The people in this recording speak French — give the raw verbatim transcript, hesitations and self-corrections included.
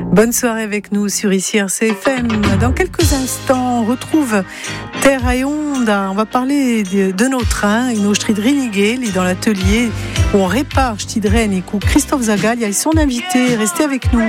Bonne soirée avec nous sur ici R C F M. Dans quelques instants, on retrouve Terra et Onda. On va parler de, de nos trains, une Rinigel, dans l'atelier où on répare Stidren et Christophe Zagalia et son invité. Restez avec nous.